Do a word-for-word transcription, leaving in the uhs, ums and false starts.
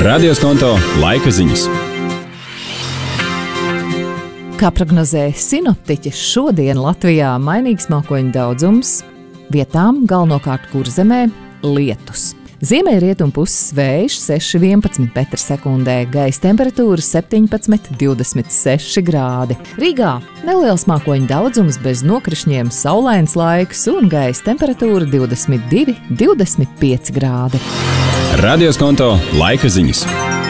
Radioskonto laika ziņas. Kā prognozē sinoptiķi, šodien Latvijā mainīgs mākoņu daudzums, vietām galvenokārt Kurzemē lietus. Ziemeļrietumu puses vējš seši līdz vienpadsmit metri sekundē, gaisa temperatūra septiņpadsmit līdz divdesmit seši grādi. Rīgā neliels mākoņu daudzums bez nokrišņiem, saulains laiks un gaisa temperatūra divdesmit divi līdz divdesmit pieci grādi. Radioskonto laika ziņas.